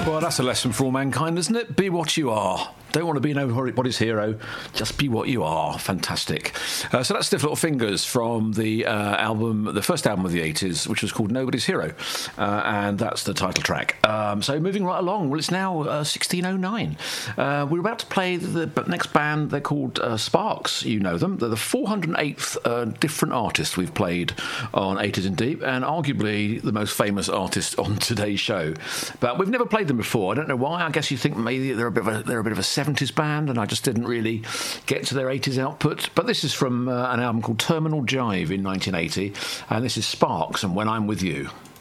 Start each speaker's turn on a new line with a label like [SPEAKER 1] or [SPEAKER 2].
[SPEAKER 1] Well, that's a lesson for all mankind, isn't it? Be what you are. Don't want to be nobody's hero. Just be what you are. Fantastic. So that's Stiff Little Fingers from the album, the first album of the 80s, which was called Nobody's Hero. And that's the title track. So moving right along. Well, it's now 1609. We're about to play the next band. They're called Sparks. You know them. They're the 408th different artist we've played on 80s in Deep, and arguably the most famous artist on today's show. But we've never played them before. I don't know why. I guess you think maybe they're a bit of a 70s band, and I just didn't really get to their 80s output. But this is from an album called Terminal Jive in 1980, and this is Sparks and When I'm With You.